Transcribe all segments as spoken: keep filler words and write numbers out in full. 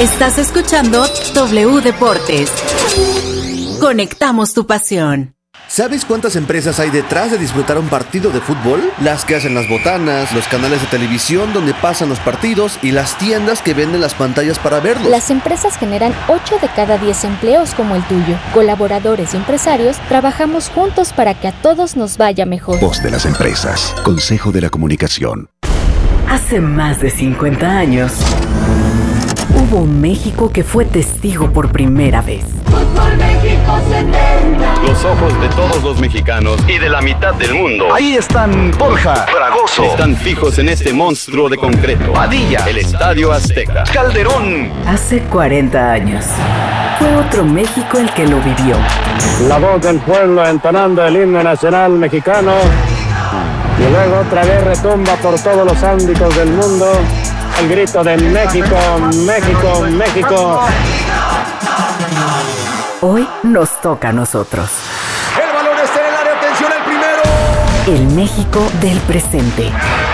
Estás escuchando W Deportes. Conectamos tu pasión. ¿Sabes cuántas empresas hay detrás de disfrutar un partido de fútbol? Las que hacen las botanas, los canales de televisión donde pasan los partidos y las tiendas que venden las pantallas para verlos. Las empresas generan ocho de cada diez empleos como el tuyo. Colaboradores y empresarios trabajamos juntos para que a todos nos vaya mejor. Voz de las empresas. Consejo de la Comunicación. Hace más de cincuenta años, hubo un México que fue testigo por primera vez. Fútbol México setenta. Los ojos de todos los mexicanos y de la mitad del mundo. Ahí están Borja, Fragoso. Están fijos en este monstruo de concreto. Padilla. El Estadio Azteca. Calderón. Hace cuarenta años, fue otro México el que lo vivió. La voz del pueblo entonando el himno nacional mexicano. Y luego otra vez retumba por todos los ámbitos del mundo el grito de México, México, México. Hoy nos toca a nosotros. El balón está en el área, atención al primero. El México del presente.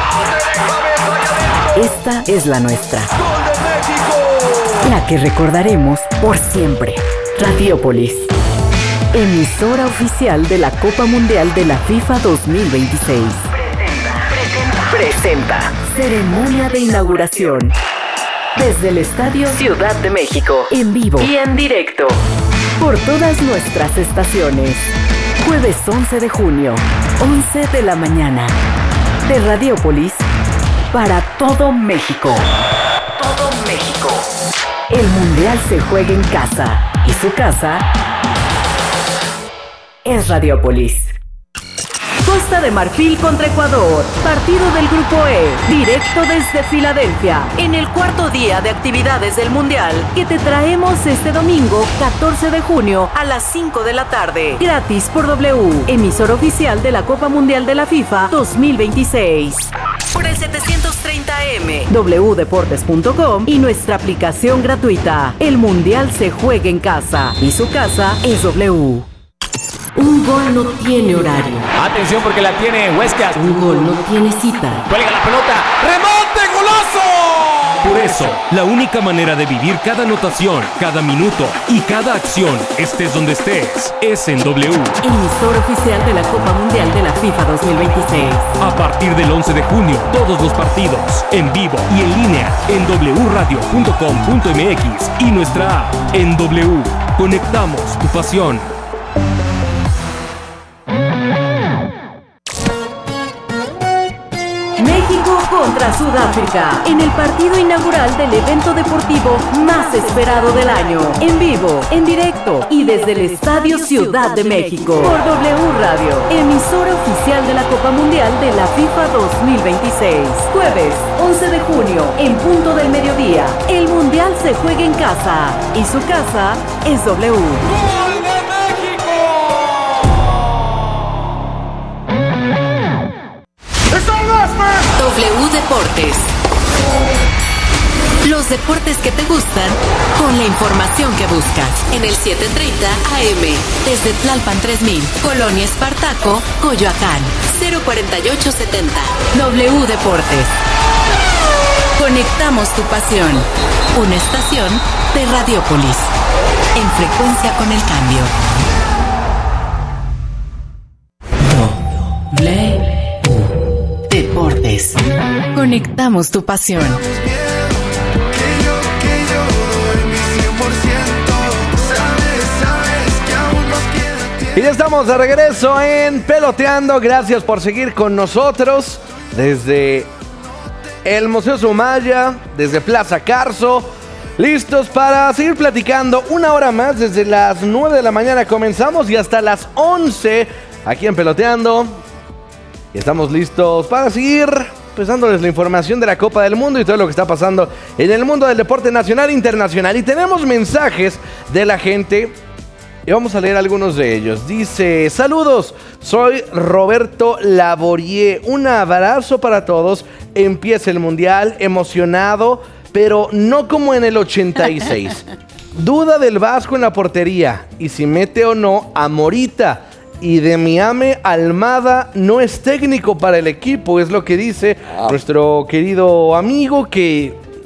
Esta es la nuestra. ¡Gol de México! La que recordaremos por siempre. Radiopolis, emisora oficial de la Copa Mundial de la FIFA dos mil veintiséis. Presenta, presenta, presenta. Ceremonia de inauguración. Desde el Estadio Ciudad de México. En vivo y en directo. Por todas nuestras estaciones. Jueves once de junio, once de la mañana. De Radiopolis para todo México. Todo México. El Mundial se juega en casa. Y su casa es Radiopolis. Costa de Marfil contra Ecuador. Partido del Grupo E. Directo desde Filadelfia. En el cuarto día de actividades del Mundial que te traemos este domingo catorce de junio a las cinco de la tarde. Gratis por W. Emisor oficial de la Copa Mundial de la FIFA dos mil veintiséis. Por el setecientos treinta eme. w deportes punto com y nuestra aplicación gratuita. El Mundial se juega en casa. Y su casa es W. Un gol no tiene horario. Atención porque la tiene Huescas. Un gol no tiene cita. Cuelga la pelota. ¡Remonte, golazo! Por eso, la única manera de vivir cada anotación, cada minuto y cada acción, estés donde estés, es en W. Emisor oficial de la Copa Mundial de la FIFA dos mil veintiséis. A partir del once de junio, todos los partidos, en vivo y en línea, en w radio punto com punto m x y nuestra app en W. Conectamos tu pasión. México contra Sudáfrica, en el partido inaugural del evento deportivo más esperado del año. En vivo, en directo y desde el Estadio Ciudad de México. Por W Radio, emisora oficial de la Copa Mundial de la FIFA dos mil veintiséis. Jueves, once de junio, en punto del mediodía. El Mundial se juega en casa y su casa es W. W Deportes. Los deportes que te gustan con la información que buscas. En el setecientos treinta A M. Desde Tlalpan tres mil, Colonia Espartaco, Coyoacán. cero cuarenta y ocho setenta. W Deportes. Conectamos tu pasión. Una estación de Radiopolis. En frecuencia con el cambio. W Deportes. Conectamos tu pasión. Y ya estamos de regreso en Peloteando. Gracias por seguir con nosotros desde el Museo Sumaya, desde Plaza Carso. Listos para seguir platicando una hora más. Desde las nueve de la mañana comenzamos y hasta las once aquí en Peloteando. Y estamos listos para seguir pues dándoles la información de la Copa del Mundo y todo lo que está pasando en el mundo del deporte nacional e internacional. Y tenemos mensajes de la gente y vamos a leer algunos de ellos. Dice: saludos, soy Roberto Laborier. Un abrazo para todos. Empieza el Mundial, emocionado, pero no como en el ochenta y seis. Duda del Vasco en la portería y si mete o no a Morita. Y de Miame Almada no es técnico para el equipo, es lo que dice ah. nuestro querido amigo, que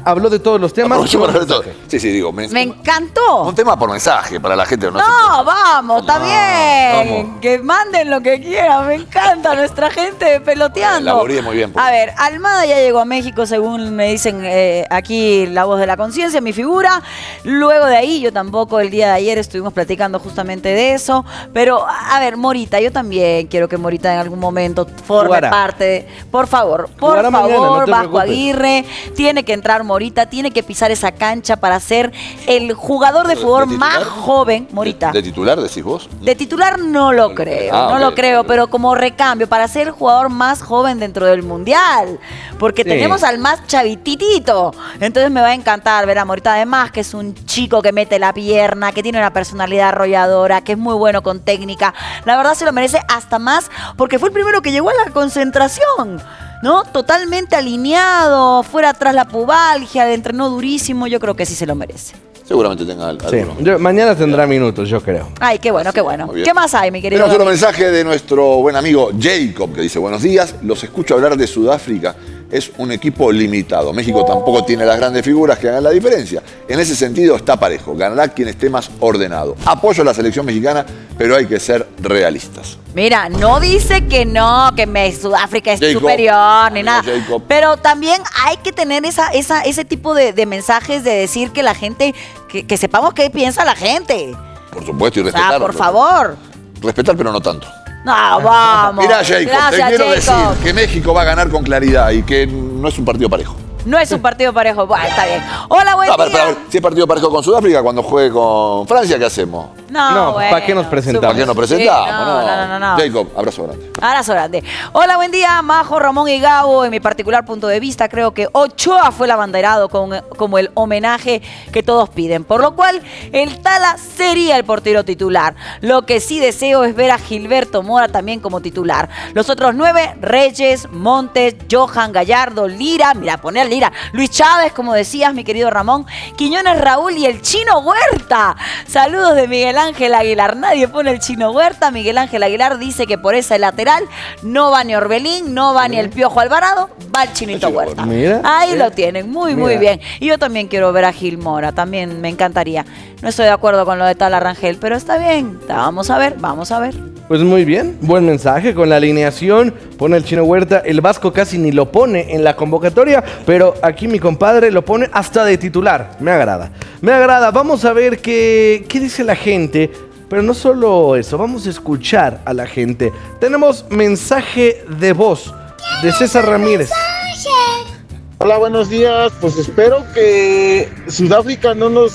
habló de todos los temas. Para ver todo. Sí, sí, digo. Me, me encantó. Un tema por mensaje para la gente. No, no vamos, está no, bien. Vamos. Que manden lo que quieran. Me encanta nuestra gente peloteando. La laboré muy bien. A ver, Almada ya llegó a México, según me dicen eh, aquí la voz de la conciencia, mi figura. Luego de ahí, yo tampoco, el día de ayer estuvimos platicando justamente de eso. Pero, a ver, Morita, yo también quiero que Morita en algún momento forme Jugará. parte de... Por favor, por Jugará favor, mañana, no Vasco Aguirre, tiene que entrar Morita, tiene que pisar esa cancha para ser el jugador de fútbol ¿De más joven, Morita. ¿De, de titular decís vos? De titular no lo creo, ah, no okay. lo creo, pero como recambio, para ser el jugador más joven dentro del Mundial, porque sí. tenemos al más chavititito, entonces me va a encantar ver a Morita, además que es un chico que mete la pierna, que tiene una personalidad arrolladora, que es muy bueno con técnica, la verdad se lo merece hasta más, porque fue el primero que llegó a la concentración, ¿no? Totalmente alineado, fuera atrás la pubalgia, entrenó durísimo, yo creo que sí se lo merece. Seguramente tenga algo. Sí. Yo, mañana tendrá minutos, yo creo. Ay, qué bueno, qué bueno. ¿Qué más hay, mi querido? Tenemos otro mensaje de nuestro buen amigo Jacob, que dice, buenos días, los escucho hablar de Sudáfrica. Es un equipo limitado. México tampoco tiene las grandes figuras que hagan la diferencia. En ese sentido está parejo. Ganará quien esté más ordenado. Apoyo a la selección mexicana, pero hay que ser realistas. Mira, no dice que no, que me, Sudáfrica es Jacob, superior, ni nada. Jacob. Pero también hay que tener esa, esa, ese tipo de, de mensajes de decir que la gente, que, que sepamos qué piensa la gente. Por supuesto, y O respetar. sea, por favor. Respetar, pero no tanto. No, vamos. Mirá, Jacob, Gracias, te quiero Jacob. decir que México va a ganar con claridad y que no es un partido parejo. No es un partido parejo. Bueno, está bien. Hola, buen no, día. Pero, pero, si es partido parejo con Sudáfrica, cuando juegue con Francia, ¿qué hacemos? No, no bueno, ¿para qué nos presentamos? ¿Para qué nos presentamos? Sí, no, no, no, no, no. Jacob, abrazo grande. Abrazo grande. Hola, buen día, Majo, Ramón y Gabo. En mi particular punto de vista, creo que Ochoa fue el abanderado con, como el homenaje que todos piden. Por lo cual, el Tala sería el portero titular. Lo que sí deseo es ver a Gilberto Mora también como titular. Los otros nueve, Reyes, Montes, Johan, Gallardo, Lira. Mira, poner Lira. Luis Chávez, como decías, mi querido Ramón. Quiñones, Raúl y el Chino Huerta. Saludos de Miguel Ángel Aguilar. Nadie pone el Chino Huerta. Miguel Ángel Aguilar dice que por esa lateral no va ni Orbelín, no va ni el Piojo Alvarado, va el Chinito Huerta. Mira, Ahí mira. lo tienen, muy, Mira. muy bien. Y yo también quiero ver a Gil Mora, también me encantaría. No estoy de acuerdo con lo de Tala Rangel, pero está bien. Vamos a ver, vamos a ver. Pues muy bien, buen mensaje con la alineación. Pone el Chino Huerta, el Vasco casi ni lo pone en la convocatoria, pero aquí mi compadre lo pone hasta de titular. Me agrada, me agrada. Vamos a ver qué, qué dice la gente, pero no solo eso, vamos a escuchar a la gente. Tenemos mensaje de voz de César Ramírez. Hola, buenos días. Pues espero que Sudáfrica no nos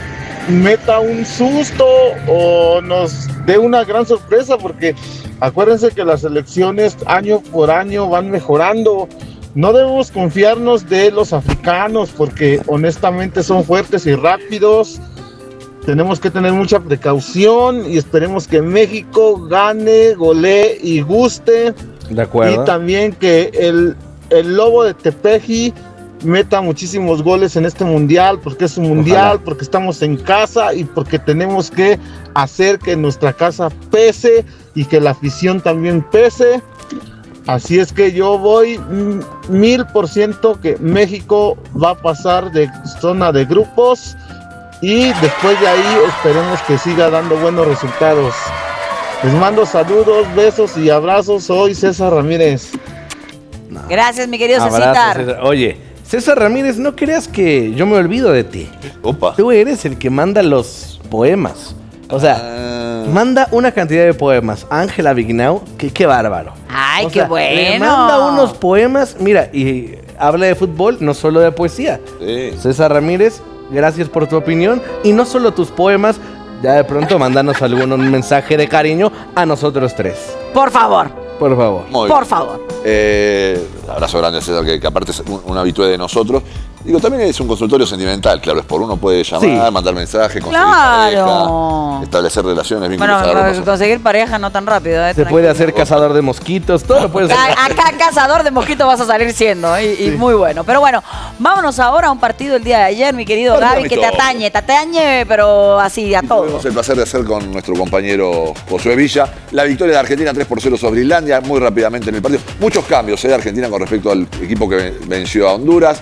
meta un susto o nos dé una gran sorpresa, porque acuérdense que las selecciones año por año van mejorando. No debemos confiarnos de los africanos porque honestamente son fuertes y rápidos. Tenemos que tener mucha precaución y esperemos que México gane, golee y guste. De acuerdo. Y también que el, el Lobo de Tepeji meta muchísimos goles en este mundial, porque es un mundial, Ojalá. porque estamos en casa y porque tenemos que hacer que nuestra casa pese y que la afición también pese. Así es que yo voy mil por ciento que México va a pasar de zona de grupos y después de ahí esperemos que siga dando buenos resultados. Les mando saludos, besos y abrazos. Soy César Ramírez. No. Gracias, mi querido Abrazo, César. César. Oye, César Ramírez, no creas que yo me olvido de ti. Opa. Tú eres el que manda los poemas. O sea, ah. manda una cantidad de poemas. Ángela Vignau, que qué bárbaro. Ay, o qué sea, bueno. Le manda unos poemas, mira, y habla de fútbol, no solo de poesía. Sí. César Ramírez, gracias por tu opinión. Y no solo tus poemas, ya de pronto mándanos algún mensaje de cariño a nosotros tres. Por favor. Por favor. Muy por bien. favor. Eh, abrazo grande a César, que, que aparte es un, un habitué de nosotros. Digo, también es un consultorio sentimental, claro, es por uno puede llamar, sí. mandar mensajes, conseguir claro. pareja, establecer relaciones, vínculos. Bueno, conseguir pareja no tan rápido. ¿eh? Se Tranquilo. puede hacer cazador de mosquitos, todo lo puedes hacer. Acá cazador de mosquitos vas a salir siendo, ¿eh? y, sí. y muy bueno. Pero bueno, vámonos ahora a un partido el día de ayer, mi querido Gaby, que te atañe, te atañe, pero así, a todos. Tuvimos el placer de hacer con nuestro compañero Josué Villa la victoria de Argentina tres por cero sobre Islandia, muy rápidamente en el partido. Muchos cambios ¿eh? de Argentina con respecto al equipo que venció a Honduras.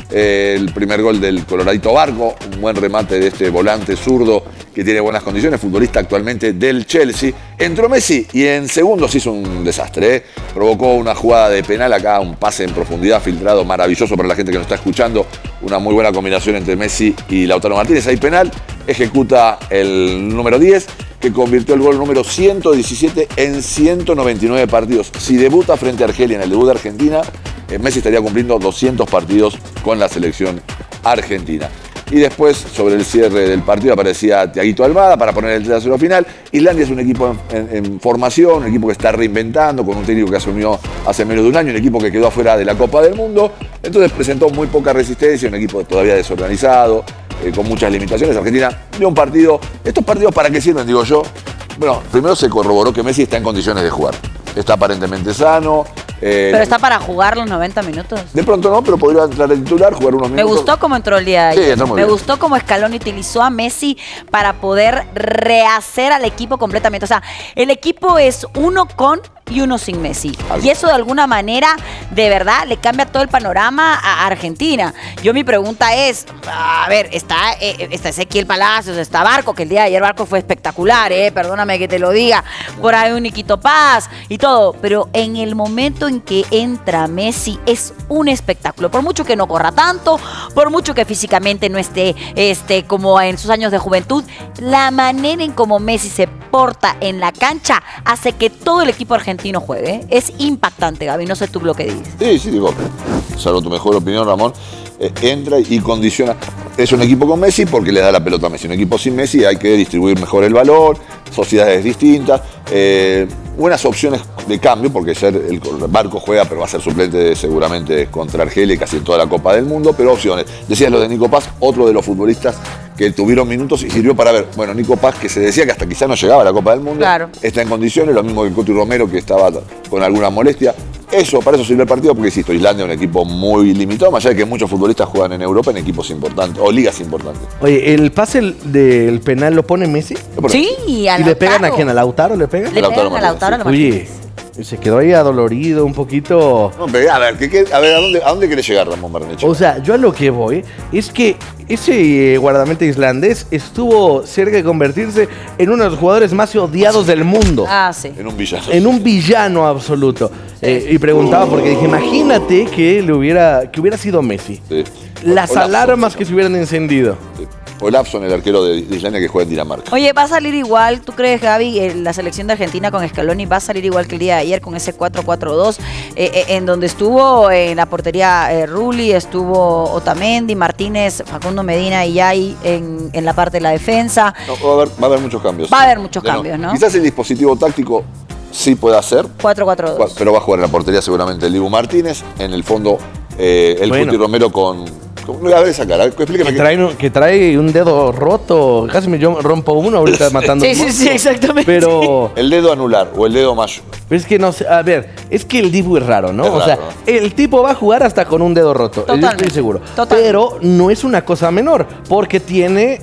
Eh, el primer gol del Coloradito Barco, un buen remate de este volante zurdo que tiene buenas condiciones, futbolista actualmente del Chelsea. Entró Messi y en segundos hizo un desastre. ¿eh? Provocó una jugada de penal acá, un pase en profundidad filtrado maravilloso para la gente que nos está escuchando. Una muy buena combinación entre Messi y Lautaro Martínez. Hay penal, ejecuta el número diez, que convirtió el gol número ciento diecisiete en ciento noventa y nueve partidos. Si debuta frente a Argelia en el debut de Argentina, Messi estaría cumpliendo doscientos partidos con la selección argentina. Y después, sobre el cierre del partido, aparecía Thiaguito Almada para poner el tres a cero final. Islandia es un equipo en, en, en formación, un equipo que está reinventando, con un técnico que asumió hace menos de un año, un equipo que quedó afuera de la Copa del Mundo. Entonces presentó muy poca resistencia, un equipo todavía desorganizado, eh, con muchas limitaciones. Argentina dio un partido. ¿Estos partidos para qué sirven, digo yo? Bueno, primero se corroboró que Messi está en condiciones de jugar. Está aparentemente sano. Eh, pero está para jugar los noventa minutos. De pronto no, pero podría entrar de titular, jugar unos minutos. Me gustó cómo entró el día de ayer. Sí, entró muy Me bien. gustó cómo Scaloni utilizó a Messi para poder rehacer al equipo completamente. O sea, el equipo es uno con y uno sin Messi. Y eso de alguna manera, de verdad, le cambia todo el panorama a Argentina. Yo mi pregunta es, a ver, está, eh, está Ezequiel Palacios, está Barco, que el día de ayer Barco fue espectacular, eh, perdóname que te lo diga, por ahí un Niquito Paz y todo, pero en el momento en que entra Messi es un espectáculo, por mucho que no corra tanto, por mucho que físicamente no esté este, como en sus años de juventud, la manera en cómo Messi se porta en la cancha hace que todo el equipo argentino juegue. Es impactante, Gaby, no sé tú lo que dices. Sí, sí, digo, salvo tu mejor opinión, Ramón, eh, entra y condiciona. Es un equipo con Messi porque le da la pelota a Messi. Un equipo sin Messi hay que distribuir mejor el valor, sociedades distintas, eh, buenas opciones de cambio, porque ser el Barco juega, pero va a ser suplente seguramente contra Argelia y casi en toda la Copa del Mundo, pero opciones. Decías lo de Nico Paz, otro de los futbolistas que tuvieron minutos y sirvió para ver, bueno, Nico Paz, que se decía que hasta quizá no llegaba a la Copa del Mundo, claro, está en condiciones, lo mismo que Coti Romero, que estaba con alguna molestia. Eso, para eso sirve el partido, porque insisto, Islandia es un equipo muy limitado, más allá de que muchos futbolistas juegan en Europa en equipos importantes, o ligas importantes. Oye, ¿el pase del penal lo pone Messi? Lo pone Sí, Messi. a ¿Y le pegan a quién? ¿A Lautaro le pegan? Le pegan a Lautaro sí. Oye, se quedó ahí adolorido un poquito. No, pero a ver, ¿qué, qué, a, ver ¿a, dónde, ¿a dónde quiere llegar Ramón Barnechea? O sea, yo a lo que voy es que ese eh, guardameta islandés estuvo cerca de convertirse en uno de los jugadores más odiados del mundo. Ah, sí. En un villano. En un villano absoluto. Sí. Eh, y preguntaba porque dije, imagínate que le hubiera, que hubiera sido Messi. Sí. Las Olafsson, alarmas sí. que se hubieran encendido. Sí. Olafsson, el arquero de, de Islandia que juega en Dinamarca. Oye, ¿va a salir igual? ¿Tú crees, Gaby, eh, la selección de Argentina con Scaloni va a salir igual que el día de ayer con ese cuatro cuatro dos, eh, eh, en donde estuvo en la portería eh, Rulli, estuvo Otamendi, Martínez, Facundo Medina y Yay en, en la parte de la defensa? No, va, a haber, va a haber muchos cambios. Va a haber muchos De cambios, ¿no? Quizás el dispositivo táctico sí pueda hacer, cuatro cuatro dos. pero va a jugar en la portería seguramente el Dibu Martínez, en el fondo eh, el Bueno. Cuti Romero con... con a ver esa cara, explíqueme Que qué- trae, un- que trae un dedo roto. Casi me yo rompo uno ahorita matando. Sí, un sí, monstruo. sí, exactamente. Pero El dedo anular o el dedo mayor. es que no sé. A ver, es que el Dibu es raro, ¿no? Es o sea, raro. el tipo va a jugar hasta con un dedo roto. Yo Totalmente. estoy seguro. Totalmente. Pero no es una cosa menor. Porque tiene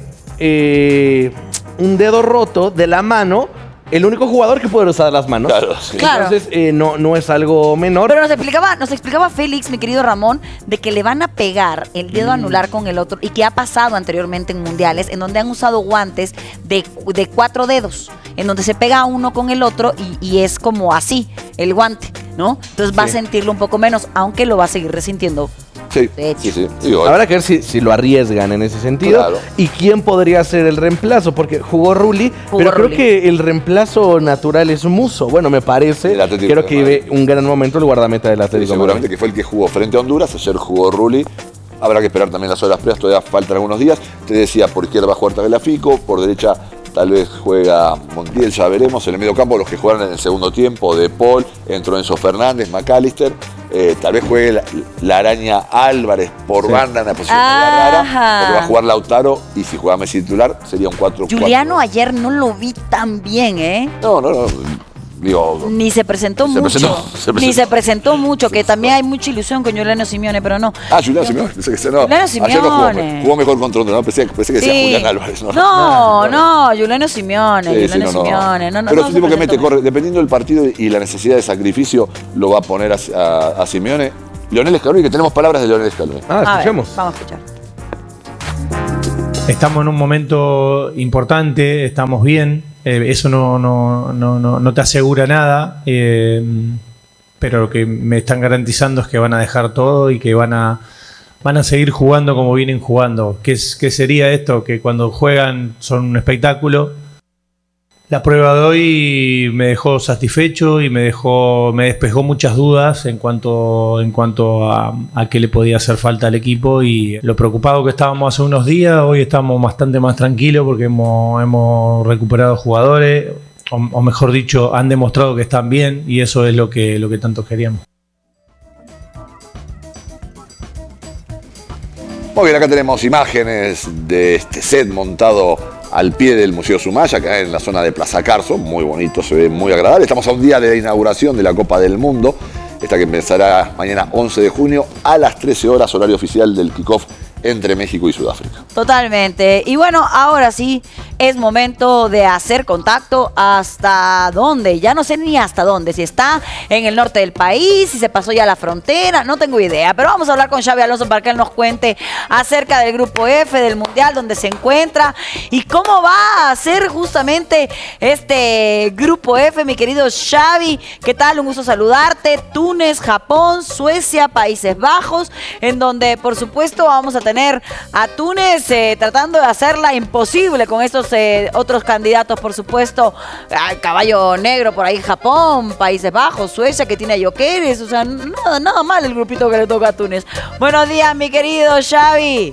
eh, un dedo roto de la mano. El único jugador que puede usar las manos. Claro, sí. Claro. Entonces, eh, no, no es algo menor. Pero nos explicaba, nos explicaba Félix, mi querido Ramón, de que le van a pegar el dedo anular con el otro y que ha pasado anteriormente en mundiales en donde han usado guantes de, de cuatro dedos, en donde se pega uno con el otro y, y es como así el guante, ¿no? Entonces va a Sí. sentirlo un poco menos, aunque lo va a seguir resintiendo. Sí, De hecho. sí, sí. Digo, Habrá que ver si, si lo arriesgan en ese sentido. Claro. Y quién podría ser el reemplazo, porque jugó Rulli, Jugó pero Rulli. creo que el reemplazo natural es Musso. Bueno, me parece. El Atlético Creo de que Madrid. vive un gran momento el guardameta del sí, Atlético de seguramente Madrid. que fue el que jugó frente a Honduras, ayer jugó Rulli. Habrá que esperar también las horas previas, todavía faltan algunos días. Te decía, por izquierda va a jugar Tagliafico, por derecha tal vez juega Montiel, ya veremos. En el medio campo los que jugaron en el segundo tiempo, De Paul, entró Enzo Fernández, McAllister. Eh, tal vez juegue la, la araña Álvarez por Sí. banda en la posición Ajá. rara, porque va a jugar Lautaro y si juega Messi titular sería un cuatro cuatro. Juliano ayer no lo vi tan bien, ¿eh? No, no, no. Digo, Ni se presentó Se mucho. presentó, se Ni presentó. se presentó mucho, que también hay mucha ilusión con Juliano Simeone, pero no. ah, Julián Simeone, pensé que se no. Juliano Ayer no jugó, Simeone. jugó mejor contra Honduras, no, pensé, pensé que decía Sí. Julián Álvarez. No, No, no, Juliano Simeone, Sí, sí, Juliano no, no. Simeone. No, no, Pero no es un se tipo que presentó mete, bien. corre, dependiendo del partido y la necesidad de sacrificio, lo va a poner a, a, a Simeone. Lionel Scaloni, que tenemos palabras de Lionel Scaloni. Ah, escuchemos. A ver, vamos a escuchar. Estamos en un momento importante, estamos bien, eh, eso no, no, no, no, no te asegura nada, eh, pero lo que me están garantizando es que van a dejar todo y que van a, van a seguir jugando como vienen jugando. ¿Qué, es, qué sería esto? Que cuando juegan son un espectáculo. La prueba de hoy me dejó satisfecho y me dejó, me despejó muchas dudas en cuanto, en cuanto a, a qué le podía hacer falta al equipo, y lo preocupado que estábamos hace unos días, hoy estamos bastante más tranquilos porque hemos, hemos recuperado jugadores, o, o mejor dicho, han demostrado que están bien, y eso es lo que, lo que tanto queríamos. Muy bien, acá tenemos imágenes de este set montado al pie del Museo Sumaya, acá en la zona de Plaza Carso, muy bonito, se ve muy agradable. Estamos a un día de la inauguración de la Copa del Mundo, esta que empezará mañana once de junio a las trece horas, horario oficial del kickoff entre México y Sudáfrica. Totalmente. Y bueno, ahora sí es momento de hacer contacto. ¿Hasta dónde? Ya no sé ni hasta dónde. Si está en el norte del país, si se pasó ya la frontera, no tengo idea. Pero vamos a hablar con Xavi Alonso para que él nos cuente acerca del Grupo F, del Mundial, donde se encuentra y cómo va a ser justamente este Grupo F, mi querido Xavi. ¿Qué tal? Un gusto saludarte. Túnez, Japón, Suecia, Países Bajos, en donde por supuesto vamos a tener a Túnez eh, tratando de hacerla imposible con estos eh, otros candidatos, por supuesto, al caballo negro por ahí, Japón, Países Bajos, Suecia, que tiene a Jokeres, o sea, nada, nada mal el grupito que le toca a Túnez. Buenos días, mi querido Xavi.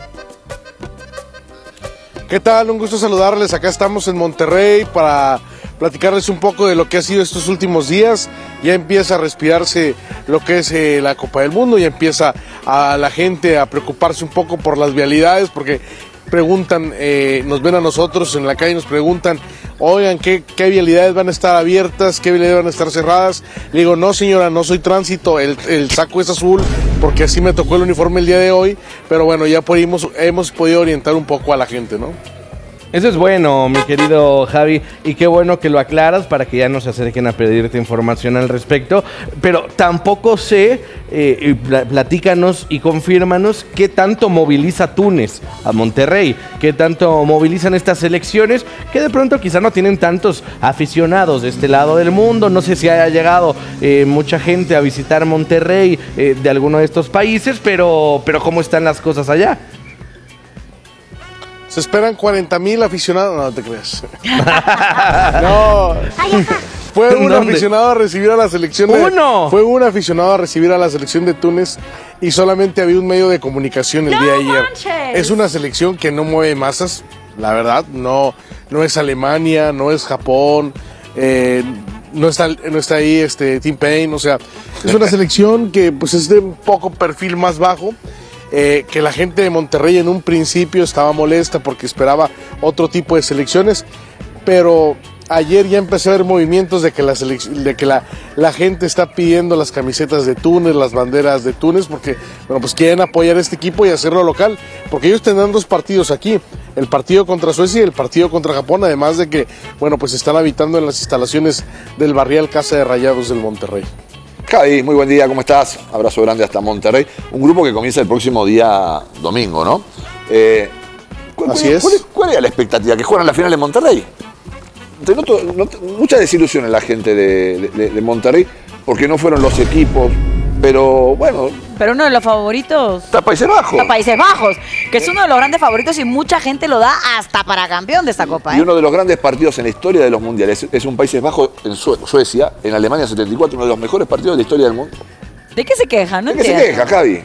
¿Qué tal? Un gusto saludarles. Acá estamos en Monterrey para platicarles un poco de lo que ha sido estos últimos días. Ya empieza a respirarse lo que es eh, la Copa del Mundo, ya empieza a la gente a preocuparse un poco por las vialidades, porque preguntan, eh, nos ven a nosotros en la calle y nos preguntan, oigan, ¿qué, qué vialidades van a estar abiertas? ¿Qué vialidades van a estar cerradas? Le digo, no señora, no soy tránsito, el, el saco es azul, porque así me tocó el uniforme el día de hoy, pero bueno, ya pudimos, hemos podido orientar un poco a la gente, ¿no? Eso es bueno, mi querido Javi, y qué bueno que lo aclaras para que ya no se acerquen a pedirte información al respecto, pero tampoco sé, eh, platícanos y confírmanos qué tanto moviliza Túnez a Monterrey, qué tanto movilizan estas elecciones, que de pronto quizá no tienen tantos aficionados de este lado del mundo. No sé si haya llegado eh, mucha gente a visitar Monterrey eh, de alguno de estos países, pero, pero ¿cómo están las cosas allá? Se esperan cuarenta mil aficionados. No, te creas. No. Fue un ¿Dónde? aficionado a recibir a la selección de... ¡Uno! Fue un aficionado a recibir a la selección de Túnez y solamente había un medio de comunicación el ¡No día de ayer. Manches! Es una selección que no mueve masas, la verdad. No, no es Alemania, no es Japón, eh, no está, no está ahí este, Tim Payne. O sea, es una selección que pues es de un poco perfil más bajo. Eh, que la gente de Monterrey en un principio estaba molesta porque esperaba otro tipo de selecciones, pero ayer ya empecé a ver movimientos de que la, de que la, la gente está pidiendo las camisetas de Túnez, las banderas de Túnez, porque bueno, pues quieren apoyar a este equipo y hacerlo local, porque ellos tendrán dos partidos aquí, el partido contra Suecia y el partido contra Japón, además de que bueno, pues están habitando en las instalaciones del Barrial Casa de Rayados del Monterrey. Javi, muy buen día, ¿cómo estás? Abrazo grande hasta Monterrey. Un grupo que comienza el próximo día domingo, ¿no? Eh, ¿cuál, Así cuál, es. ¿cuál, ¿Cuál era la expectativa? ¿Que juegan la final en Monterrey? Te noto, noto mucha desilusión en la gente de, de, de Monterrey porque no fueron los equipos, pero bueno... Pero uno de los favoritos... Está Países Bajos. Está Países Bajos, que es uno de los grandes favoritos y mucha gente lo da hasta para campeón de esta Copa. ¿eh? Y uno de los grandes partidos en la historia de los mundiales. Es un Países Bajos en Suecia, en Alemania setenta y cuatro, uno de los mejores partidos de la historia del mundo. ¿De qué se quejan? No ¿De qué se queja, Javi?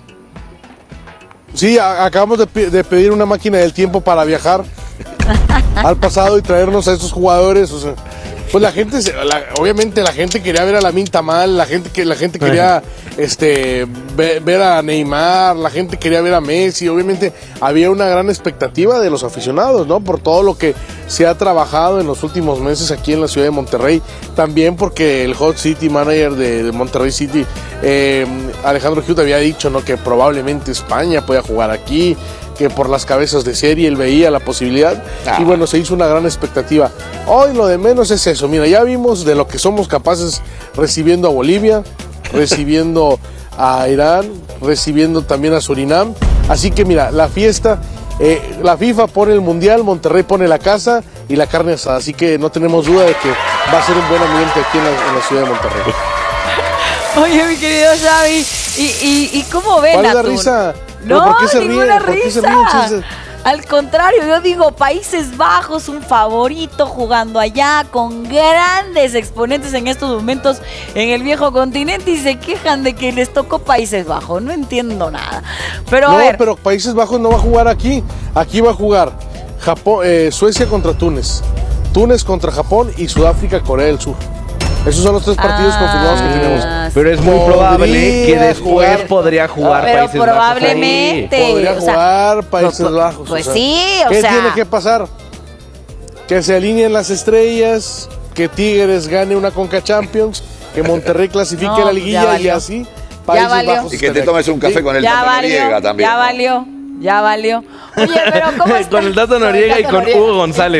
Sí, a- acabamos de, de pedir una máquina del tiempo para viajar al pasado y traernos a estos jugadores. O sea, pues la gente, se- la- obviamente la gente quería ver a Lamine Yamal, la gente que la gente quería este, ve- ver a Neymar, la gente quería ver a Messi. Obviamente había una gran expectativa de los aficionados, ¿no? Por todo lo que se ha trabajado en los últimos meses aquí en la ciudad de Monterrey. También porque el Hot City Manager de, de Monterrey City, eh, Alejandro Giut, había dicho, ¿no?, que probablemente España pueda jugar aquí, que por las cabezas de serie él veía la posibilidad. Ah. Y bueno, se hizo una gran expectativa. Hoy lo de menos es eso. Mira, ya vimos de lo que somos capaces recibiendo a Bolivia, recibiendo a Irán, recibiendo también a Surinam. Así que mira, la fiesta, eh, la FIFA pone el mundial, Monterrey pone la casa y la carne asada. Así que no tenemos duda de que va a ser un buen ambiente aquí en la, en la ciudad de Monterrey. Oye, mi querido Xavi, ¿y, y, y cómo ven ¿Cuál a es la Tun? risa? No, ¿Por qué se ninguna ríen? ¿Por qué se risa. ríen, chistes? Al contrario, yo digo, Países Bajos, un favorito jugando allá con grandes exponentes en estos momentos en el viejo continente y se quejan de que les tocó Países Bajos. No entiendo nada. Pero no, a ver. pero Países Bajos no va a jugar aquí. Aquí va a jugar Japón, eh, Suecia contra Túnez, Túnez contra Japón y Sudáfrica, Corea del Sur. Esos son los tres partidos ah, confirmados que tenemos. Pero es muy probable que después jugar. podría jugar pero Países probablemente, Bajos. Podría o sea, jugar Países pues, Bajos. Pues o sea, sí, o ¿qué sea. tiene que pasar? Que se alineen las estrellas, que Tigres gane una Conca Champions, que Monterrey clasifique No, la liguilla y así Países valió. Bajos. Y que te tomes un café con el ya Tato valió, Noriega también. ya ¿no? valió, ya valió. Oye, pero ¿cómo está? Con el Tato Noriega y con Noriega. Hugo González.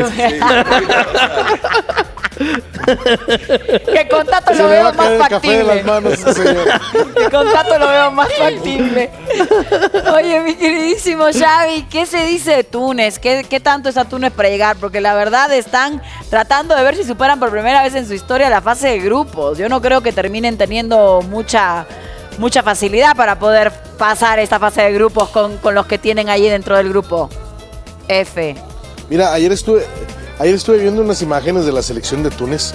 Que con Tato Se lo le va veo a caer más el café de las factible. manos, ese señor. Que con Tato lo veo más factible. Oye, mi queridísimo Xavi, ¿qué se dice de Túnez? ¿Qué, ¿Qué tanto está Túnez para llegar? Porque la verdad están tratando de ver si superan por primera vez en su historia la fase de grupos. Yo no creo que terminen teniendo mucha... mucha facilidad para poder pasar esta fase de grupos con, con los que tienen ahí dentro del grupo F. Mira, ayer estuve, ayer estuve viendo unas imágenes de la selección de Túnez.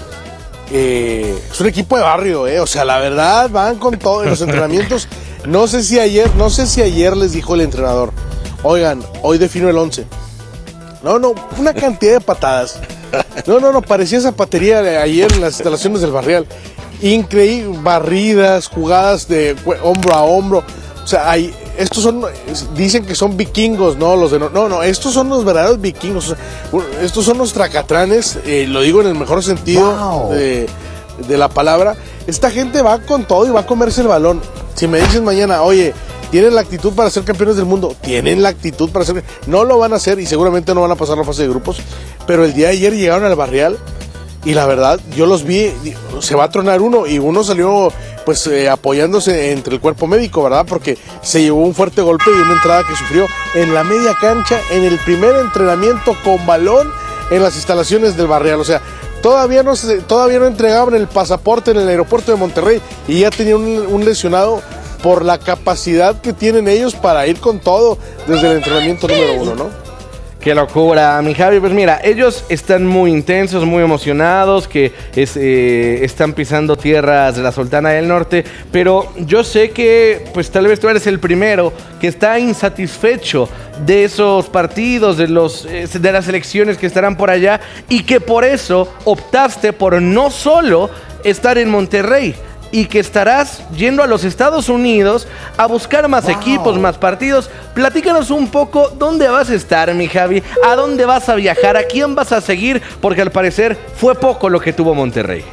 Eh, es un equipo de barrio, eh. O sea, la verdad, van con todo en los entrenamientos. No sé si ayer, no sé si ayer les dijo el entrenador, oigan, hoy defino el once. No, no, una cantidad de patadas. No, no, no, parecía zapatería de ayer en las instalaciones del Barrial. Increíble, barridas, jugadas de hombro a hombro. O sea, hay, estos son, dicen que son vikingos, ¿no? Los de no, no, no, estos son los verdaderos vikingos. O sea, estos son los tracatranes, eh, lo digo en el mejor sentido wow. de, de la palabra. Esta gente va con todo y va a comerse el balón. Si me dices mañana, oye, ¿tienen la actitud para ser campeones del mundo? Tienen la actitud para ser... No lo van a hacer y seguramente no van a pasar la fase de grupos. Pero el día de ayer llegaron al Barrial y la verdad, yo los vi, se va a tronar uno y uno salió pues eh, apoyándose entre el cuerpo médico, ¿verdad? Porque se llevó un fuerte golpe y una entrada que sufrió en la media cancha, en el primer entrenamiento con balón en las instalaciones del Barrial. O sea, todavía no, se, todavía no entregaban el pasaporte en el aeropuerto de Monterrey y ya tenían un, un lesionado por la capacidad que tienen ellos para ir con todo desde el entrenamiento número uno, ¿no? Qué locura, mi Javi. Pues mira, ellos están muy intensos, muy emocionados, que es, eh, están pisando tierras de la Sultana del Norte, pero yo sé que pues tal vez tú eres el primero que está insatisfecho de esos partidos, de, los, eh, de las elecciones que estarán por allá y que por eso optaste por no solo estar en Monterrey, y que estarás yendo a los Estados Unidos a buscar más wow. equipos, más partidos. Platícanos un poco dónde vas a estar, mi Javi, a dónde vas a viajar, a quién vas a seguir, porque al parecer fue poco lo que tuvo Monterrey.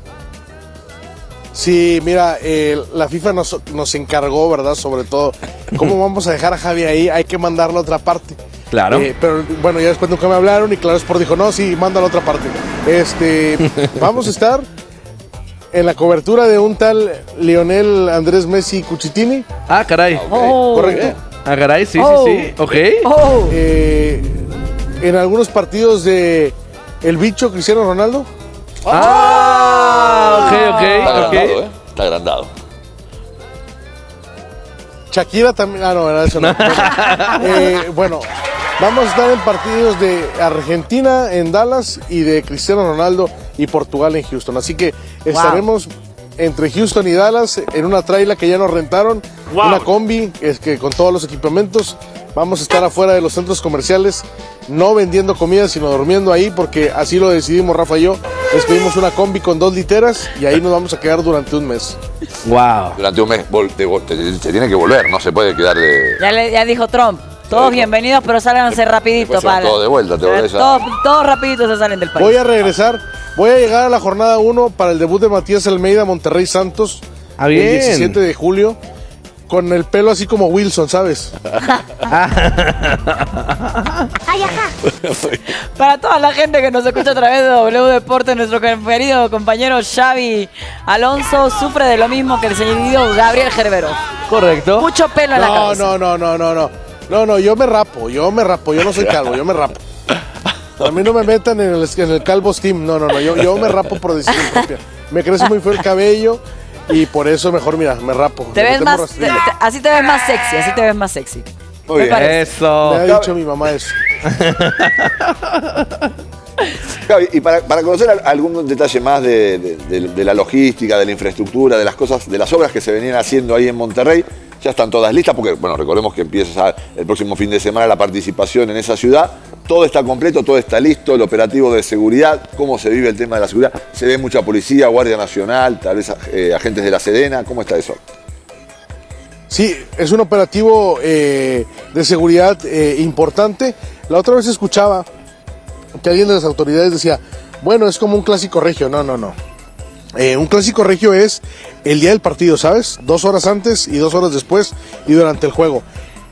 Sí, mira, eh, la FIFA nos, nos encargó, ¿verdad? Sobre todo, ¿cómo vamos a dejar a Javi ahí? Hay que mandarlo a otra parte. Claro. Eh, pero bueno, ya después nunca me hablaron y Claro Sport dijo, no, sí, mándalo a otra parte. Este, vamos a estar en la cobertura de un tal Lionel Andrés Messi Cuchitini. Ah, caray. Okay. Oh. ¿Correcto? Ah, caray, sí, oh. sí, sí. Ok. Oh. Eh, en algunos partidos de El Bicho Cristiano Ronaldo. Ah, ok, ok. Está agrandado, okay. ¿eh? Está agrandado. Shakira también. Ah, no, era eso no. eh, bueno, vamos a estar en partidos de Argentina en Dallas y de Cristiano Ronaldo y Portugal en Houston. Así que estaremos wow. entre Houston y Dallas en una traila que ya nos rentaron, wow. una combi es que con todos los equipamientos. Vamos a estar afuera de los centros comerciales, no vendiendo comida, sino durmiendo ahí, porque así lo decidimos Rafa y yo. Les pedimos una combi con dos literas y ahí nos vamos a quedar durante un mes. Wow. Durante un mes se tiene que volver, no se puede quedar de... Ya, le, ya dijo Trump. Todos bienvenidos, pero sálganse rapidito. Para todo de vuelta, te volvés a... Todos, todos rapidito se salen del país. Voy a regresar, voy a llegar a la jornada uno para el debut de Matías Almeida, Monterrey Santos. Ah, bien. El diecisiete de julio. con el pelo así como Wilson, ¿sabes? Ay, ajá. Para toda la gente que nos escucha a través de W Deportes, nuestro querido compañero Xavi Alonso sufre de lo mismo que el señor Gabriel Gerbero. Correcto. Mucho pelo en no, la cabeza. No, no, no, no, no. No, no, yo me rapo, yo me rapo, yo no soy calvo, yo me rapo. A mí no me metan en el, en el calvo Steam, no, no, no, yo, yo me rapo por decisión propia. Me crece muy feo el cabello y por eso mejor, mira, me rapo. Te ves más, te, te, así te ves más sexy, así te ves más sexy. Muy bien. Eso. Me ha dicho mi mamá eso. Javi, y para, para conocer algún detalle más de, de, de, de la logística, de la infraestructura, de las cosas, de las obras que se venían haciendo ahí en Monterrey, ya están todas listas, porque, bueno, recordemos que empieza el próximo fin de semana la participación en esa ciudad. Todo está completo, todo está listo, el operativo de seguridad, cómo se vive el tema de la seguridad. Se ve mucha policía, Guardia Nacional, tal vez eh, agentes de la Sedena. ¿Cómo está eso? Sí, es un operativo eh, de seguridad eh, importante. La otra vez escuchaba que alguien de las autoridades decía, bueno, es como un clásico regio. No, no, no. Eh, un clásico regio es el día del partido, ¿sabes? Dos horas antes y dos horas después y durante el juego.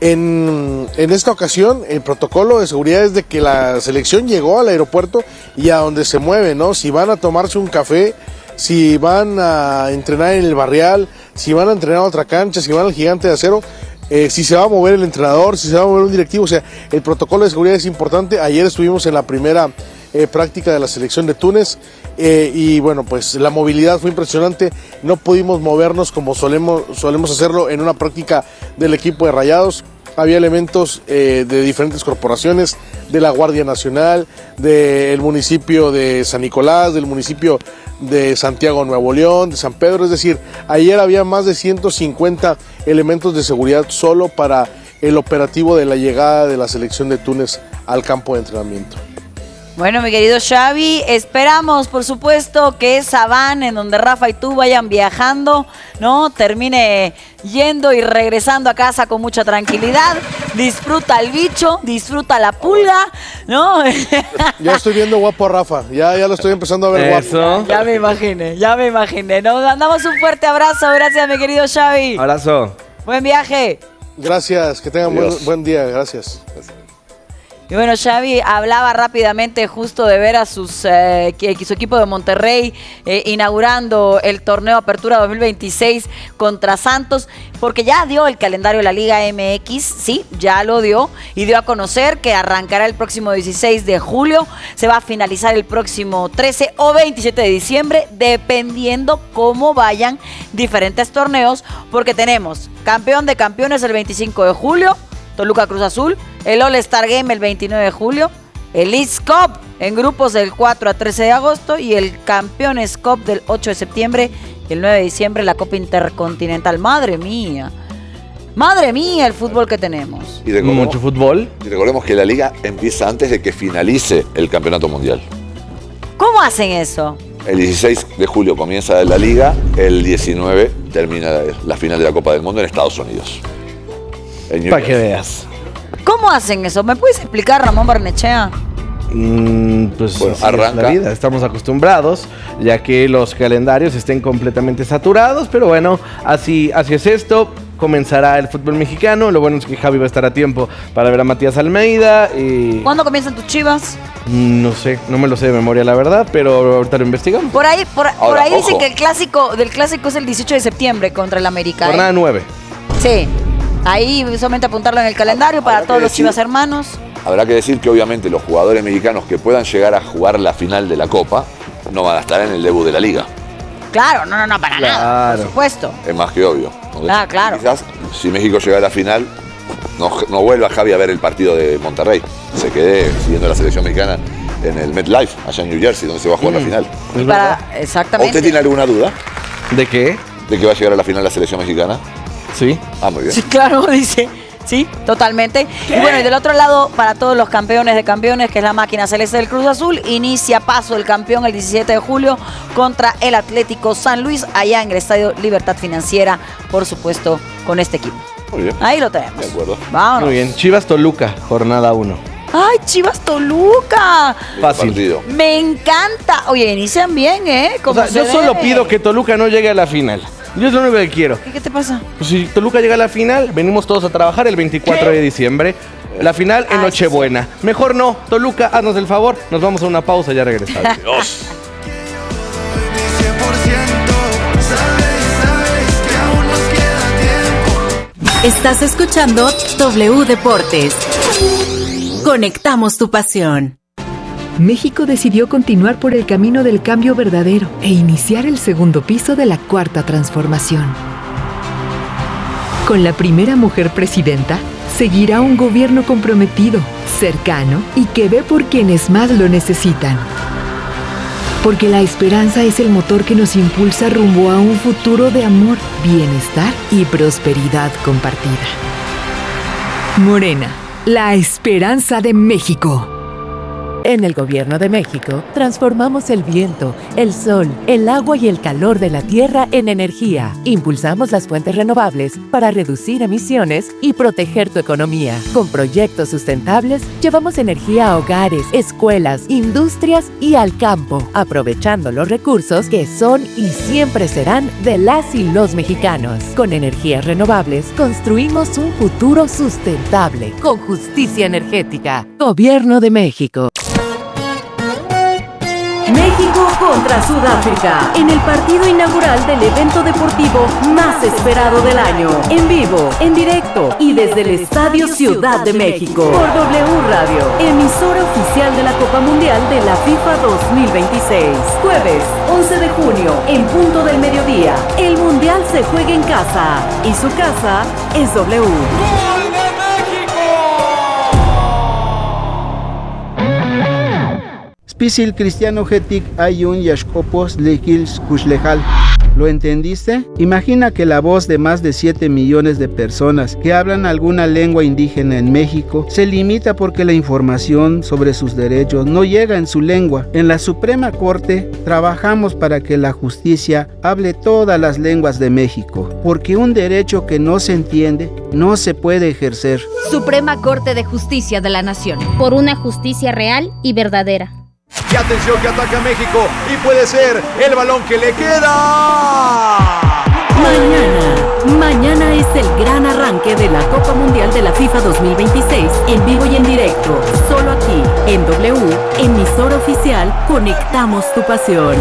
En, en esta ocasión, el protocolo de seguridad es de que la selección llegó al aeropuerto y a donde se mueve, ¿no? Si van a tomarse un café, si van a entrenar en el Barrial, si van a entrenar a otra cancha, si van al Gigante de Acero, eh, si se va a mover el entrenador, si se va a mover un directivo. O sea, el protocolo de seguridad es importante. Ayer estuvimos en la primera eh, práctica de la selección de Túnez eh, y bueno, pues la movilidad fue impresionante. No pudimos movernos como solemos, solemos hacerlo en una práctica del equipo de Rayados. Había elementos eh, de diferentes corporaciones, de la Guardia Nacional, del municipio de San Nicolás, del municipio de Santiago Nuevo León, de San Pedro. Es decir, ayer había más de ciento cincuenta elementos de seguridad solo para el operativo de la llegada de la selección de Túnez al campo de entrenamiento. Bueno, mi querido Xavi, esperamos, por supuesto, que esa van en donde Rafa y tú vayan viajando, ¿no? Termine yendo y regresando a casa con mucha tranquilidad. Disfruta el bicho, disfruta la pulga, ¿no? Ya estoy viendo guapo a Rafa, ya, ya lo estoy empezando a ver Eso. guapo. Ya me imaginé, ya me imaginé. Nos mandamos un fuerte abrazo, gracias, mi querido Xavi. Abrazo. Buen viaje. Gracias, que tengan buen, buen día, gracias. gracias. Y bueno, Xavi hablaba rápidamente justo de ver a sus, eh, su equipo de Monterrey eh, inaugurando el torneo Apertura dos mil veintiséis contra Santos, porque ya dio el calendario de la Liga M X, sí, ya lo dio, y dio a conocer que arrancará el próximo dieciséis de julio, se va a finalizar el próximo trece o veintisiete de diciembre, dependiendo cómo vayan diferentes torneos, porque tenemos campeón de campeones el veinticinco de julio, Toluca Cruz Azul, el All-Star Game el veintinueve de julio, el East Cup en grupos del cuatro a trece de agosto y el Campeones Cup del ocho de septiembre y el nueve de diciembre la Copa Intercontinental. Madre mía, madre mía el fútbol que tenemos. Y mucho fútbol. Y recordemos que la liga empieza antes de que finalice el campeonato mundial. ¿Cómo hacen eso? El dieciséis de julio comienza la liga, el diecinueve termina la final de la Copa del Mundo en Estados Unidos. Para que veas. ¿Cómo hacen eso? ¿Me puedes explicar, Ramón Barnechea? Mm, pues bueno, así arranca. Es la vida. Estamos acostumbrados, ya que los calendarios estén completamente saturados, pero bueno, así, así es esto. Comenzará el fútbol mexicano. Lo bueno es que Javi va a estar a tiempo para ver a Matías Almeida. Y... ¿Cuándo comienzan tus Chivas? No sé, no me lo sé de memoria la verdad, pero ahorita lo investigamos. Por ahí, por, Ahora, por ahí ojo. dicen que el clásico del clásico es el dieciocho de septiembre contra el América. Jornada ¿eh? nueve. Sí. Ahí solamente apuntarlo en el calendario para Habrá todos que los decir- Chivas hermanos. Habrá que decir que obviamente los jugadores mexicanos que puedan llegar a jugar la final de la Copa no van a estar en el debut de la liga. Claro, no, no, no, para nada, Claro. por supuesto. Es más que obvio. ¿no? Ah, claro. Quizás si México llega a la final, no, no vuelva Javi a ver el partido de Monterrey. Se quede siguiendo la selección mexicana en el MetLife, allá en New Jersey, donde se va a jugar Mm. la final. Y para, ¿O exactamente. ¿Usted tiene alguna duda ¿De qué? de que va a llegar a la final la selección mexicana? Sí. Ah, muy bien. Sí, claro, dice. Sí, totalmente. Y bueno, y del otro lado, para todos los campeones de campeones, que es la máquina celeste del Cruz Azul, inicia paso el campeón el diecisiete de julio contra el Atlético San Luis, allá en el Estadio Libertad Financiera, por supuesto, con este equipo. Muy bien. Ahí lo tenemos. De acuerdo. Vámonos. Muy bien. Chivas Toluca, jornada uno. ¡Ay, Chivas Toluca! Fácil. Partido. Me encanta. Oye, inician bien, ¿eh? O Como sea, yo se solo debe. pido que Toluca no llegue a la final. Yo es lo único que quiero. ¿Qué, qué te pasa? Pues si Toluca llega a la final, venimos todos a trabajar el veinticuatro ¿Qué? de diciembre. La final en ah, Nochebuena. Sí, sí. Mejor no. Toluca, haznos el favor. Nos vamos a una pausa y ya regresamos. Dios. Estás escuchando W Deportes. Conectamos tu pasión. México decidió continuar por el camino del cambio verdadero e iniciar el segundo piso de la Cuarta Transformación. Con la primera mujer presidenta, seguirá un gobierno comprometido, cercano y que ve por quienes más lo necesitan. Porque la esperanza es el motor que nos impulsa rumbo a un futuro de amor, bienestar y prosperidad compartida. Morena, la esperanza de México. En el Gobierno de México, transformamos el viento, el sol, el agua y el calor de la tierra en energía. Impulsamos las fuentes renovables para reducir emisiones y proteger tu economía. Con proyectos sustentables, llevamos energía a hogares, escuelas, industrias y al campo, aprovechando los recursos que son y siempre serán de las y los mexicanos. Con energías renovables, construimos un futuro sustentable, con justicia energética. Gobierno de México. México contra Sudáfrica, en el partido inaugural del evento deportivo más esperado del año. En vivo, en directo y desde el Estadio Ciudad de México. Por W Radio, emisora oficial de la Copa Mundial de la FIFA dos mil veintiséis. Jueves, once de junio, en punto del mediodía. El Mundial se juega en casa y su casa es W. ¡Gol de México! Spisil Cristiano Getik Ayun Yashkopos Lekils Kushlejal. ¿Lo entendiste? Imagina que la voz de más de siete millones de personas que hablan alguna lengua indígena en México se limita porque la información sobre sus derechos no llega en su lengua. En la Suprema Corte trabajamos para que la justicia hable todas las lenguas de México, porque un derecho que no se entiende no se puede ejercer. Suprema Corte de Justicia de la Nación. Por una justicia real y verdadera. Y atención que ataca México y puede ser el balón que le queda. Mañana, mañana es el gran arranque de la Copa Mundial de la FIFA dos mil veintiséis en vivo y en directo, solo aquí en W, emisora oficial, conectamos tu pasión.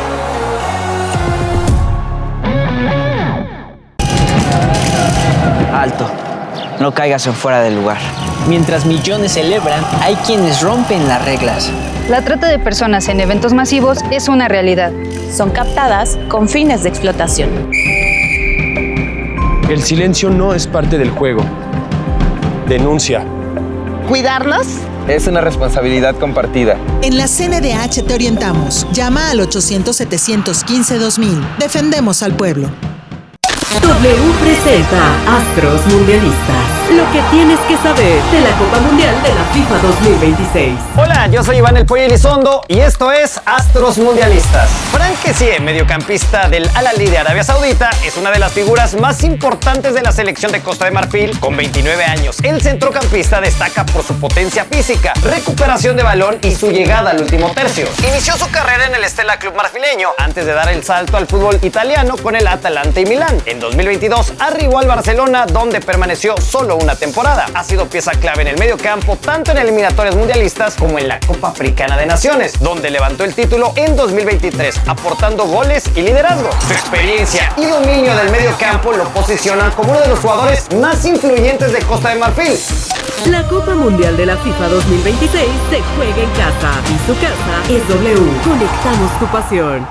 Alto, no caigas en fuera del lugar. Mientras millones celebran, hay quienes rompen las reglas. La trata de personas en eventos masivos es una realidad. Son captadas con fines de explotación. El silencio no es parte del juego. Denuncia. ¿Cuidarnos? Es una responsabilidad compartida. En la C N D H te orientamos. Llama al ochocientos, setecientos quince, dos mil. Defendemos al pueblo. W presenta Astros Mundialistas. Lo que tienes que saber de la Copa Mundial de la FIFA dos mil veintiséis. Hola, yo soy Iván El Pollo Elizondo y esto es Astros Mundialistas. Frank Kessie, mediocampista del Al-Ahly de Arabia Saudita, es una de las figuras más importantes de la selección de Costa de Marfil. Con veintinueve años, el centrocampista destaca por su potencia física, recuperación de balón y su llegada al último tercio. Inició su carrera en el Stella Club marfileño antes de dar el salto al fútbol italiano con el Atalanta y Milán. En dos mil veintidós arribó al Barcelona, donde permaneció solo una temporada. Ha sido pieza clave en el medio campo, tanto en eliminatorias mundialistas como en la Copa Africana de Naciones, donde levantó el título en dos mil veintitrés, aportando goles y liderazgo. Su experiencia y dominio del medio campo lo posicionan como uno de los jugadores más influyentes de Costa de Marfil. La Copa Mundial de la FIFA dos mil veintiséis se juega en casa y su casa es W. Conectamos tu pasión.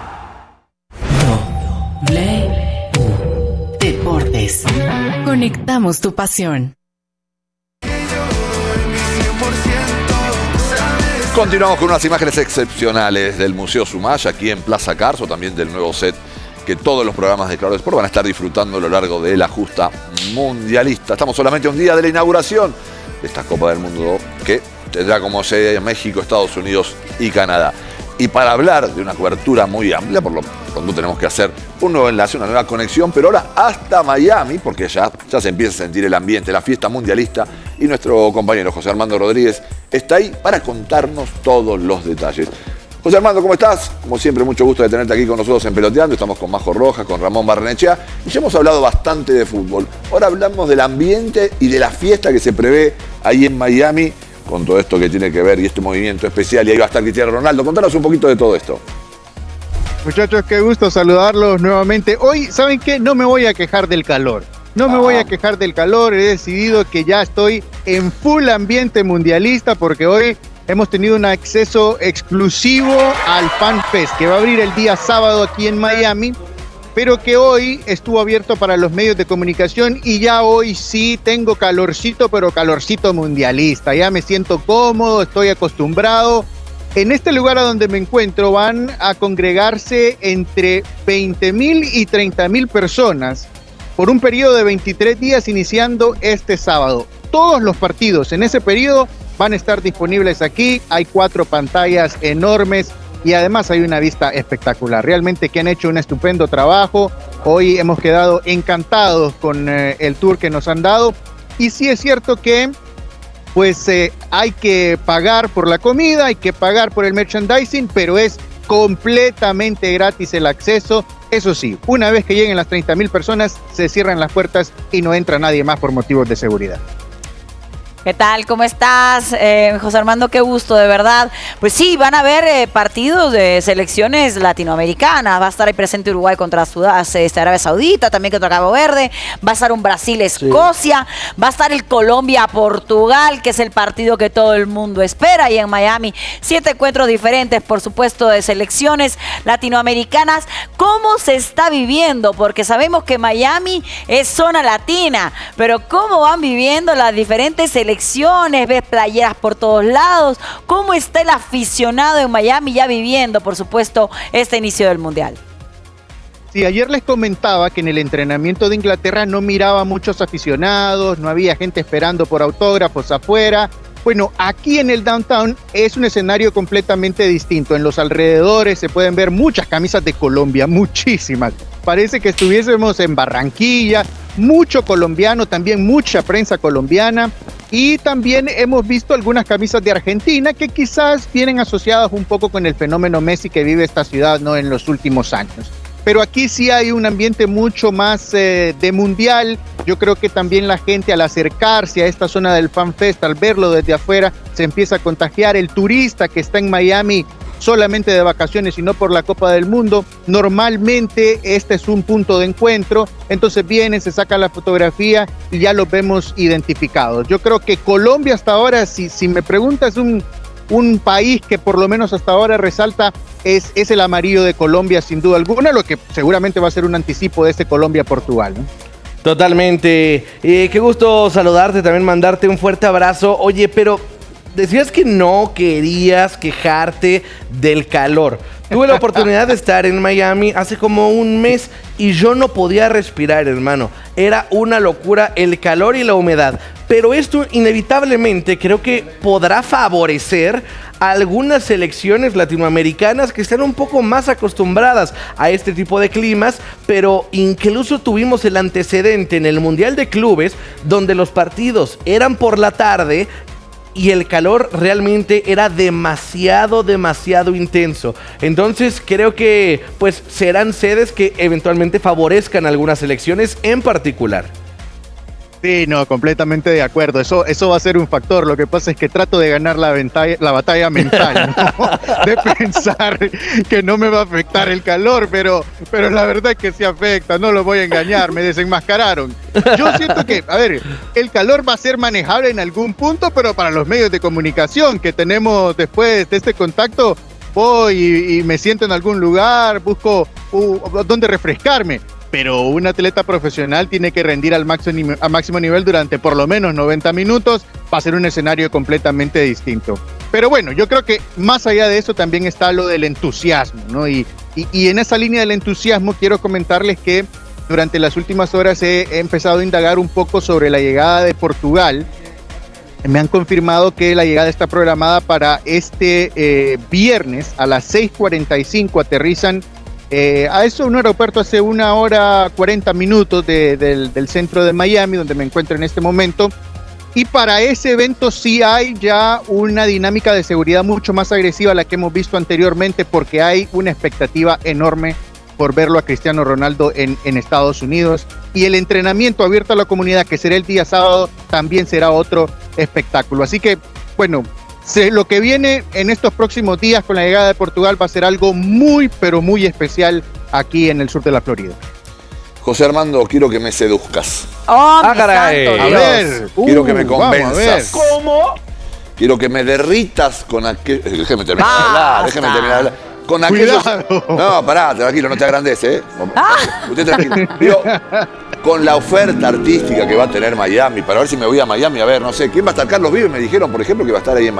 W Deportes. Conectamos tu pasión. Continuamos con unas imágenes excepcionales del Museo Sumaya aquí en Plaza Carso, también del nuevo set que todos los programas de Claro Sport van a estar disfrutando a lo largo de la justa mundialista. Estamos solamente a un día de la inauguración de esta Copa del Mundo que tendrá como sede México, Estados Unidos y Canadá. Y para hablar de una cobertura muy amplia, por lo pronto tenemos que hacer un nuevo enlace, una nueva conexión, pero ahora hasta Miami, porque ya, ya se empieza a sentir el ambiente, la fiesta mundialista, y nuestro compañero José Armando Rodríguez está ahí para contarnos todos los detalles. José Armando, ¿cómo estás? Como siempre, mucho gusto de tenerte aquí con nosotros en Peloteando. Estamos con Majo Rojas, con Ramón Barrenechea y ya hemos hablado bastante de fútbol. Ahora hablamos del ambiente y de la fiesta que se prevé ahí en Miami con todo esto que tiene que ver y este movimiento especial. Y ahí va a estar Cristiano Ronaldo. Contanos un poquito de todo esto. Muchachos, qué gusto saludarlos nuevamente. Hoy, ¿saben qué? No me voy a quejar del calor. No me voy a quejar del calor. He decidido que ya estoy en full ambiente mundialista porque hoy hemos tenido un acceso exclusivo al Fan Fest que va a abrir el día sábado aquí en Miami, pero que hoy estuvo abierto para los medios de comunicación y ya hoy sí tengo calorcito, pero calorcito mundialista. Ya me siento cómodo, estoy acostumbrado. En este lugar a donde me encuentro van a congregarse entre veinte mil y treinta mil personas por un periodo de veintitrés días iniciando este sábado. Todos los partidos en ese periodo van a estar disponibles aquí. Hay cuatro pantallas enormes y además hay una vista espectacular. Realmente que han hecho un estupendo trabajo. Hoy hemos quedado encantados con eh, el tour que nos han dado. Y sí es cierto que pues eh, hay que pagar por la comida, hay que pagar por el merchandising, pero es completamente gratis el acceso. Eso sí, una vez que lleguen las treinta mil personas, se cierran las puertas y no entra nadie más por motivos de seguridad. ¿Qué tal? ¿Cómo estás? Eh, José Armando, qué gusto, de verdad. Pues sí, van a haber eh, partidos de selecciones latinoamericanas. Va a estar ahí presente Uruguay contra Sudá, este, Arabia Saudita, también contra Cabo Verde. Va a estar un Brasil-Escocia. Sí. Va a estar el Colombia-Portugal, que es el partido que todo el mundo espera. Y en Miami, siete encuentros diferentes, por supuesto, de selecciones latinoamericanas. ¿Cómo se está viviendo? Porque sabemos que Miami es zona latina, pero ¿cómo van viviendo las diferentes selecciones? Elecciones, ves playeras por todos lados. ¿Cómo está el aficionado en Miami ya viviendo, por supuesto, este inicio del Mundial? Sí, ayer les comentaba que en el entrenamiento de Inglaterra no miraba muchos aficionados, no había gente esperando por autógrafos afuera. Bueno, aquí en el downtown es un escenario completamente distinto. En los alrededores se pueden ver muchas camisas de Colombia, muchísimas. Parece que estuviésemos en Barranquilla, mucho colombiano, también mucha prensa colombiana. Y también hemos visto algunas camisas de Argentina que quizás vienen asociadas un poco con el fenómeno Messi que vive esta ciudad, ¿no?, en los últimos años. Pero aquí sí hay un ambiente mucho más eh, de mundial. Yo creo que también la gente al acercarse a esta zona del Fan Fest, al verlo desde afuera, se empieza a contagiar. El turista que está en Miami solamente de vacaciones y no por la Copa del Mundo, normalmente este es un punto de encuentro, entonces vienen, se saca la fotografía y ya los vemos identificados. Yo creo que Colombia hasta ahora, si, si me preguntas un, un país que por lo menos hasta ahora resalta, es, es el amarillo de Colombia sin duda alguna, lo que seguramente va a ser un anticipo de este Colombia-Portugal, ¿no? Totalmente. Eh, qué gusto saludarte, también mandarte un fuerte abrazo. Oye, pero decías que no querías quejarte del calor. Tuve la oportunidad de estar en Miami hace como un mes y yo no podía respirar, hermano. Era una locura el calor y la humedad. Pero esto inevitablemente creo que podrá favorecer a algunas selecciones latinoamericanas que están un poco más acostumbradas a este tipo de climas, pero incluso tuvimos el antecedente en el Mundial de Clubes donde los partidos eran por la tarde y el calor realmente era demasiado, demasiado intenso. Entonces creo que pues serán sedes que eventualmente favorezcan a algunas selecciones en particular. Sí, no, completamente de acuerdo. Eso, eso va a ser un factor. Lo que pasa es que trato de ganar la, ventalla, la batalla mental, ¿no? De pensar que no me va a afectar el calor, pero, pero la verdad es que sí afecta, no lo voy a engañar, me desenmascararon. Yo siento que, a ver, el calor va a ser manejable en algún punto, pero para los medios de comunicación que tenemos después de este contacto, voy y, y me siento en algún lugar, busco uh, dónde refrescarme. Pero un atleta profesional tiene que rendir al máximo, al máximo nivel durante por lo menos noventa minutos. Va a ser un escenario completamente distinto. Pero bueno, yo creo que más allá de eso también está lo del entusiasmo, ¿no? Y, y, y en esa línea del entusiasmo quiero comentarles que durante las últimas horas he, he empezado a indagar un poco sobre la llegada de Portugal. Me han confirmado que la llegada está programada para este eh, viernes a las seis cuarenta y cinco. Aterrizan Eh, a eso un aeropuerto hace una hora cuarenta minutos de, del, del centro de Miami, donde me encuentro en este momento. Y para ese evento sí hay ya una dinámica de seguridad mucho más agresiva a la que hemos visto anteriormente, porque hay una expectativa enorme por verlo a Cristiano Ronaldo en, en Estados Unidos. Y el entrenamiento abierto a la comunidad, que será el día sábado, también será otro espectáculo. Así que, bueno, se, lo que viene en estos próximos días con la llegada de Portugal va a ser algo muy, pero muy especial aquí en el sur de la Florida. José Armando, quiero que me seduzcas. ¡Oh, Ah, mi caray. santo A Dios! ver, Quiero uh, que me vamos a ver. convenzas. ¿Cómo? Quiero que me derritas con aquel... Déjeme terminar de hablar, déjeme terminar de hablar. Con aquellos... Cuidado. No, pará, tranquilo, no te agrandes, ¿eh? Usted tranquilo. Digo, con la oferta artística que va a tener Miami, para ver si me voy a Miami, a ver, no sé, ¿quién va a estar? Carlos Vives, me dijeron, por ejemplo, que va a estar ahí en Miami.